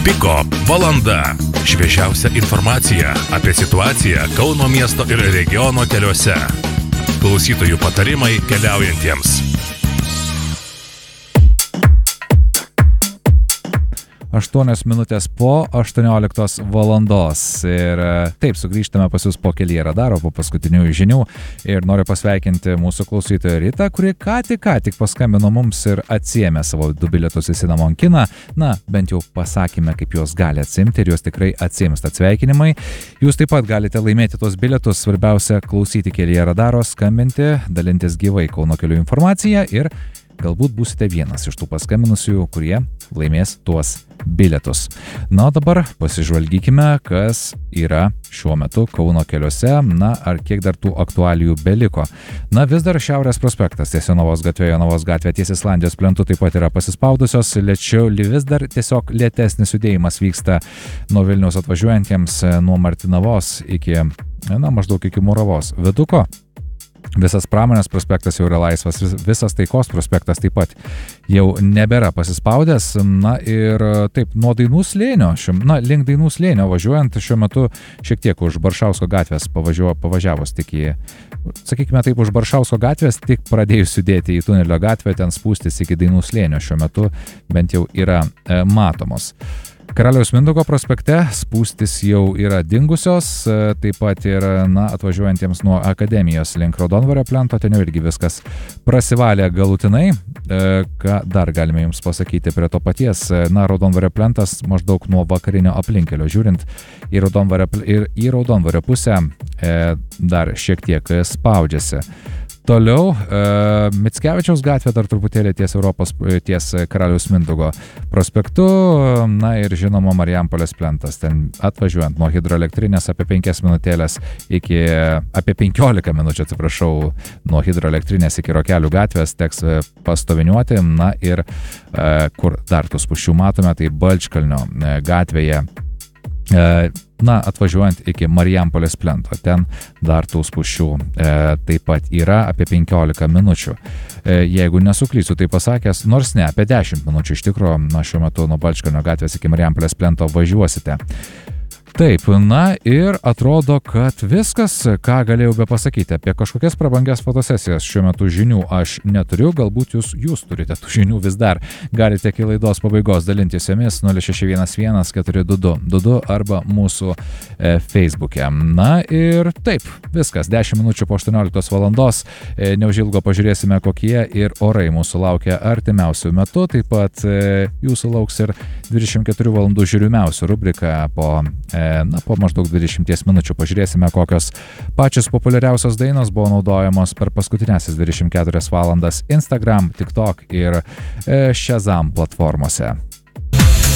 Piko valanda. Šviežiausia informacija apie situaciją Kauno miesto ir regiono keliuose. Klausytojų patarimai keliaujantiems. 8 minutės po 18 valandos. Ir taip, sugrįžtame pas jūs po kelyje radaro, po paskutinių žinių. Ir noriu pasveikinti mūsų klausytoją Ritą, kuri ką tik paskambino mums ir atsiėmė savo 2 bilietus į Cinnamon kiną. Na, bent jau pasakėme, kaip juos gali atsimti ir juos tikrai atsims. Tad sveikinimai. Jūs taip pat galite laimėti tos bilietus. Svarbiausia klausyti kelyje radaro, skambinti, dalintis gyvai Kauno kelių informaciją ir galbūt būsite vienas iš tų paskambinusių, kurie laimės tuos bilietus. Na, o dabar pasižvalgykime, kas yra šiuo metu Kauno keliuose, na, ar kiek dar tų aktualijų beliko. Na, vis dar Šiaurės prospektas ties Jonavos gatvė ties Islandijos plentu taip pat yra pasispaudusios, lėčiau vis dar tiesiog lėtesnis judėjimas vyksta nuo Vilniaus atvažiuojantiems nuo Martinavos iki, maždaug iki Muravos viduko. Visas Pramonės prospektas jau yra laisvas, visas Taikos prospektas taip pat jau nebėra pasispaudęs. Na ir taip, nuo Dainų slėnio, link Dainų slėnio važiuojant šiuo metu šiek tiek už Baršausko gatvės pavažiavus tik į, sakykime taip, už Baršausko gatvės tik pradėjus judėti į Tunelio gatvę, ten spūstis iki Dainų slėnio šiuo metu bent jau yra matomos. Karaliaus Mindaugo prospekte spūstis jau yra dingusios, taip pat ir atvažiuojantiems nuo Akademijos link Raudondvario plento, ten jau irgi viskas prasivalė galutinai. Ką dar galime jums pasakyti prie to paties? Raudondvario plentas maždaug nuo vakarinio aplinkelio žiūrint į Raudondvario pusę dar šiek tiek spaudžiasi. Toliau, Mickevičiaus gatvė dar truputėlį ties Karaliaus Mindaugo prospektu, na ir žinoma Marijampolės plentas, ten atvažiuojant nuo hidroelektrinės apie 5 minutėlės iki, apie 15 minučių, atsiprašau, nuo hidroelektrinės iki Rokelių gatvės teks pastoviniuoti, na ir kur dar tų spūsčių matome, tai Balčkalnio gatvėje, atvažiuojant iki Marijampolės plento, ten dar tų spūsčių taip pat yra apie 15 minučių. Jeigu nesuklysiu, tai pasakęs, nors ne, apie 10 minučių iš tikrųjų, šiuo metu nuo Balčkalnio gatvės iki Marijampolės plento važiuosite. Taip, na ir atrodo, kad viskas, ką galėjau be pasakyti apie kažkokias prabangias fotosesijas. Šiuo metu žinių aš neturiu, galbūt jūs turite tų žinių vis dar. Galite iki laidos pabaigos dalintis jomis 0611 422 arba mūsų Facebook'e. Na ir taip, viskas, 10 minučių po 18 valandos. Neužilgo pažiūrėsime, kokie ir orai mūsų laukia artimiausių metų. Taip pat jūsų lauks ir 24 valandų žiūrimiausių rubrika po maždaug 20 minučių. Pažiūrėsime, kokios pačios populiariausios dainos buvo naudojamos per paskutinėsias 24 valandas Instagram, TikTok ir Shazam platformose.